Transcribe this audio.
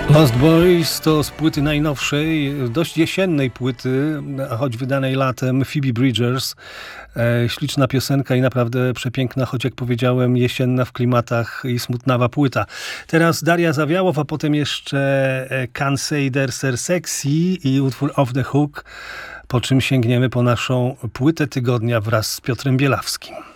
Lost Boys to z płyty najnowszej, dość jesiennej płyty, choć wydanej latem, Phoebe Bridgers. Śliczna piosenka i naprawdę przepiękna, choć jak powiedziałem, jesienna w klimatach i smutnawa płyta. Teraz Daria Zawiałow, a potem jeszcze Can't Say They're Sexy i utwór Off the Hook, po czym sięgniemy po naszą płytę tygodnia wraz z Piotrem Bielawskim.